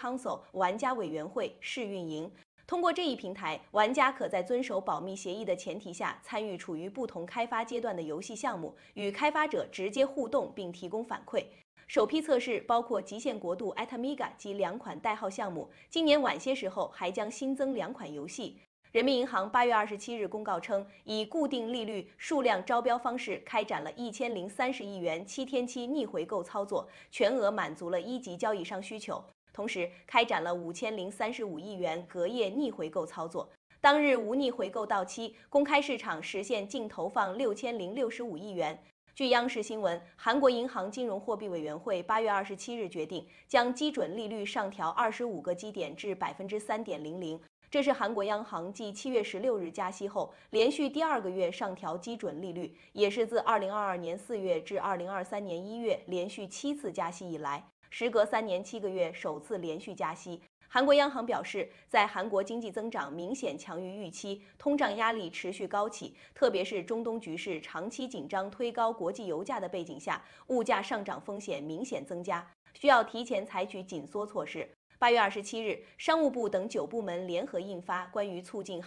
Council 玩家委员会试运营。通过这一平台，玩家可在遵守保密协议的前提下，参与处于不同开发阶段的游戏项目，与开发者直接互动并提供反馈。首批测试包括极限国度 Atamiga 及2款代号项目，今年晚些时候还将新增2款游戏。人民银行8月27日公告称，以固定利率数量招标方式开展了1030亿元7天期逆回购操作，全额满足了一级交易商需求。同时，开展了5035亿元隔夜逆回购操作。当日无逆回购到期，公开市场实现净投放6065亿元。据央视新闻，韩国银行金融货币委员会8月27日决定将基准利率上调25个基点至3.00%。这是韩国央行继7月16日加息后，连续第2个月上调基准利率，也是自2022年4月至2023年1月连续7次加息以来，时隔3年7个月首次连续加息。韩国央行表示，在韩国经济增长明显强于预期，通胀压力持续高企，特别是中东局势长期紧张推高国际油价的背景下，物价上涨风险明显增加，需要提前采取紧缩措施。8月27日，商务部等9部门联合印发关于促进